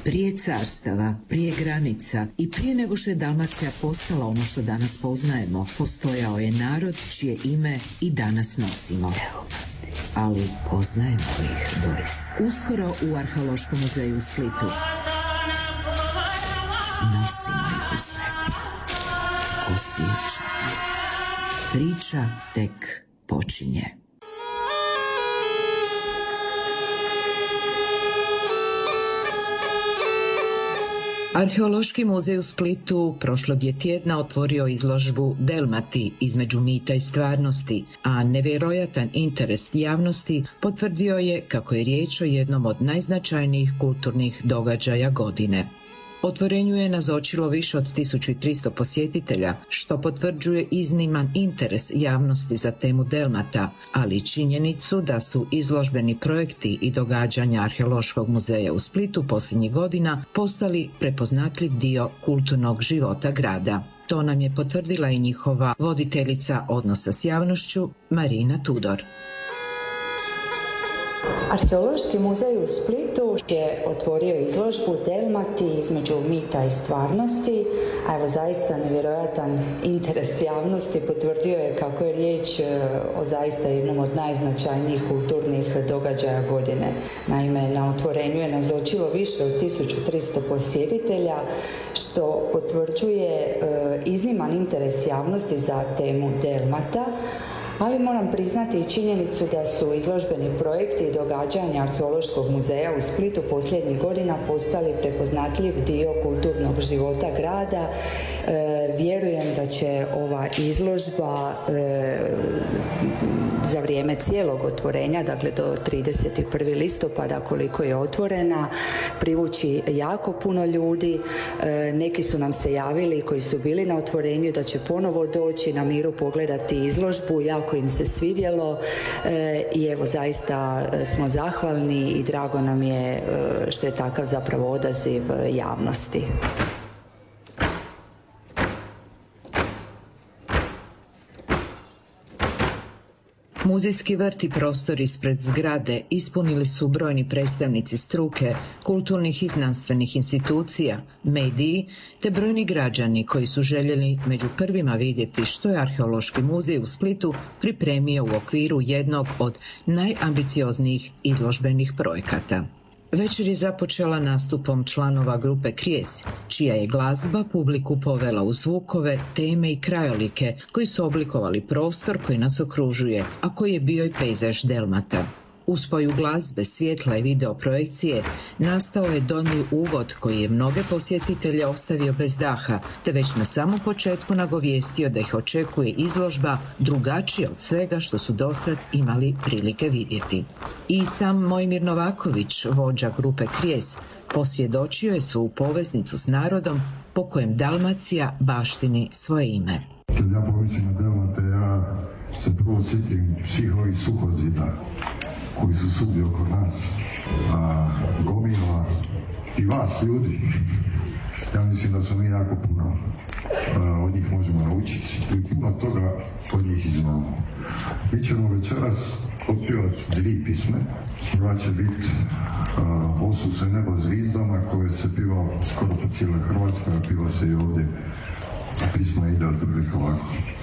Prije carstava, prije granica i prije nego što je Dalmacija postala ono što danas poznajemo, postojao je narod čije ime i danas nosimo. Ali poznajemo li ih doista? Uskoro u Arheološkom muzeju u Splitu nosimo ih u sebi. Osjećamo. Priča tek počinje. Arheološki muzej u Splitu prošlog je tjedna otvorio izložbu Delmati između mita i stvarnosti, a nevjerojatan interes javnosti potvrdio je kako je riječ o jednom od najznačajnijih kulturnih događaja godine. Otvorenju je nazočilo više od 1300 posjetitelja, što potvrđuje izniman interes javnosti za temu Delmata, ali i činjenicu da su izložbeni projekti i događanja Arheološkog muzeja u Splitu posljednjih godina postali prepoznatljiv dio kulturnog života grada. To nam je potvrdila i njihova voditeljica odnosa s javnošću, Marina Tudor. Arheološki muzej u Splitu je otvorio izložbu Delmati između mita i stvarnosti, a evo zaista nevjerojatan interes javnosti potvrdio je kako je riječ o zaista jednom od najznačajnijih kulturnih događaja godine. Naime, na otvorenju je nazočilo više od 1300 posjetitelja, što potvrđuje izniman interes javnosti za temu Delmata, ali moram priznati i činjenicu da su izložbeni projekti i događanja Arheološkog muzeja u Splitu posljednjih godina postali prepoznatljiv dio kulturnog života grada. Vjerujem da će ova izložba za vrijeme cijelog otvorenja, dakle do 31. listopada koliko je otvorena, privući jako puno ljudi. Neki su nam se javili koji su bili na otvorenju da će ponovo doći na miru pogledati izložbu, jako im se svidjelo i evo zaista smo zahvalni i drago nam je što je takav zapravo odaziv javnosti. Muzejski vrt i prostor ispred zgrade ispunili su brojni predstavnici struke, kulturnih i znanstvenih institucija, mediji te brojni građani koji su željeli među prvima vidjeti što je Arheološki muzej u Splitu pripremio u okviru jednog od najambicioznijih izložbenih projekata. Večer je započela nastupom članova grupe Krijes, čija je glazba publiku povela u zvukove, teme i krajolike koji su oblikovali prostor koji nas okružuje, a koji je bio i pejzaž Delmata. U spoju glazbe, svjetla i video projekcije nastao je dojmljiv uvod koji je mnoge posjetitelje ostavio bez daha, te već na samom početku nagovijestio da ih očekuje izložba drugačija od svega što su dosad imali prilike vidjeti. I sam Mojmir Novaković, vođa grupe Krijes, posvjedočio je svoju poveznicu s narodom po kojem Dalmacija baštini svoje ime. Kad ja pomislim na Delmate, ja se prvo sjetim svih ovih suhozida koji su svugdje oko nas, gomila i vas ljudi. Ja mislim da smo mi jako puno od njih možemo naučiti i puno toga od njih znamo. Mi ćemo večeras otpjevati dvije pisme. Prva će biti Osu se nebo zvizdama, koje se pjeva skoro po cijeloj Hrvatskoj, a pjeva se i ovdje. Pisma ide otprilike ovako.